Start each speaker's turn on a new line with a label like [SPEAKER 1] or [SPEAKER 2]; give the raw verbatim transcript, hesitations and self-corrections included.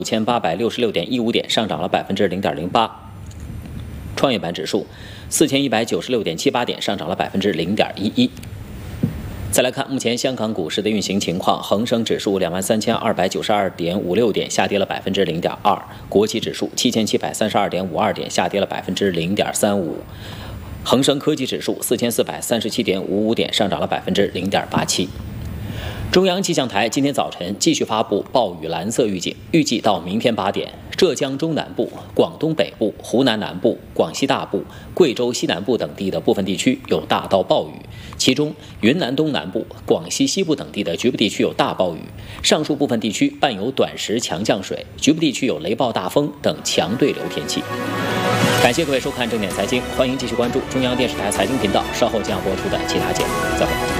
[SPEAKER 1] 五千八百六十六点一五点，上涨了百分之零点零八。创业板指数四千一百九十六点七八点，上涨了百分之零点一一。再来看目前香港股市的运行情况，恒生指数两万三千二百九十二点五六点，下跌了百分之零点二；国企指数七千七百三十二点五二点，下跌了百分之零点三五；恒生科技指数四千四百三十七点五五点，上涨了百分之零点八七。中央气象台今天早晨继续发布暴雨蓝色预警，预计到明天八点，浙江中南部、广东北部、湖南南部、广西大部、贵州西南部等地的部分地区有大到暴雨，其中云南东南部、广西西部等地的局部地区有大暴雨，上述部分地区伴有短时强降水，局部地区有雷暴大风等强对流天气。感谢各位收看正点财经，欢迎继续关注中央电视台财经频道稍后将要播出的其他节目，再会。